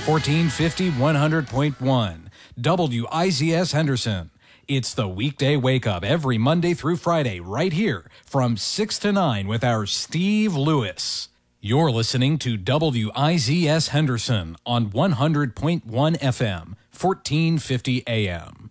1450 100.1 WIZS Henderson. It's the weekday wake up every Monday through Friday right here from 6 to 9 with our Steve Lewis. You're listening to WIZS Henderson on 100.1 FM, 1450 AM.